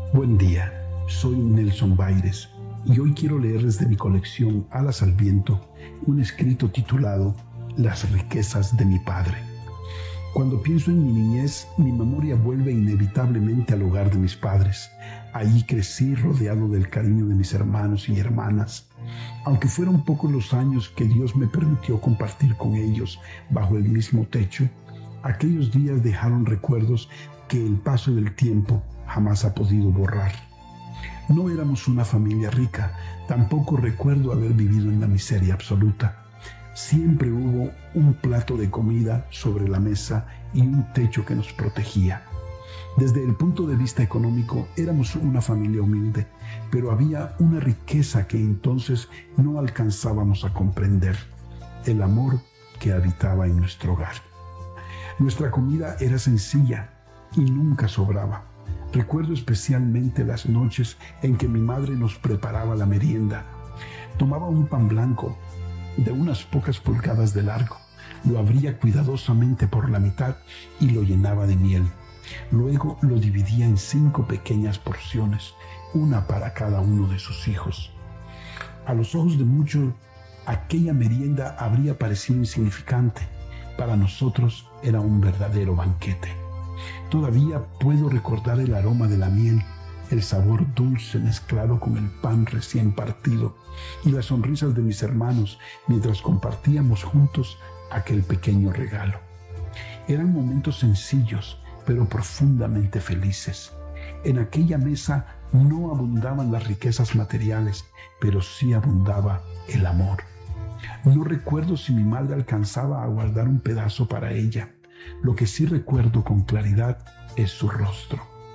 Buen día, soy Nelson Baires y hoy quiero leerles de mi colección Alas al Viento un escrito titulado Las riquezas de mi padre. Cuando pienso en mi niñez, mi memoria vuelve inevitablemente al hogar de mis padres. Allí crecí rodeado del cariño de mis hermanos y hermanas. Aunque fueron pocos los años que Dios me permitió compartir con ellos bajo el mismo techo, aquellos días dejaron recuerdos que el paso del tiempo jamás ha podido borrar. No éramos una familia rica, tampoco recuerdo haber vivido en la miseria absoluta. Siempre hubo un plato de comida sobre la mesa y un techo que nos protegía. Desde el punto de vista económico, éramos una familia humilde, pero había una riqueza que entonces no alcanzábamos a comprender: el amor que habitaba en nuestro hogar. Nuestra comida era sencilla y nunca sobraba. Recuerdo especialmente las noches en que mi madre nos preparaba la merienda. Tomaba un pan blanco de unas pocas pulgadas de largo, lo abría cuidadosamente por la mitad y lo llenaba de miel. Luego lo dividía en 5 pequeñas porciones, una para cada uno de sus hijos. A los ojos de muchos, aquella merienda habría parecido insignificante. Para nosotros era un verdadero banquete. Todavía puedo recordar el aroma de la miel, el sabor dulce mezclado con el pan recién partido y las sonrisas de mis hermanos mientras compartíamos juntos aquel pequeño regalo. Eran momentos sencillos, pero profundamente felices. En aquella mesa no abundaban las riquezas materiales, pero sí abundaba el amor. No recuerdo si mi madre alcanzaba a guardar un pedazo para ella. Lo que sí recuerdo con claridad es su rostro.